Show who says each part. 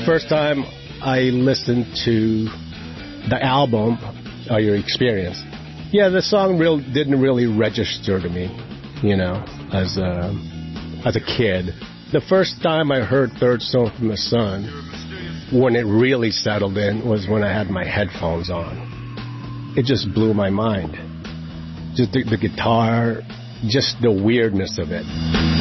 Speaker 1: first time I listened to the album, Your Experience, the song didn't really register to me, as a kid. The first time I heard Third Stone from the Sun, when it really settled in, was when I had my headphones on. It just blew my mind. Just the guitar, just the weirdness of it.